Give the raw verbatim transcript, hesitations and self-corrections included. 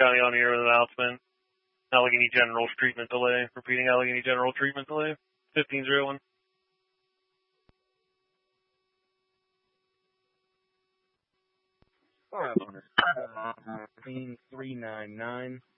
County on the air with an announcement. Allegheny General's treatment delay. Repeating Allegheny General treatment delay. fifteen oh one. five hundred fifteen three nine nine.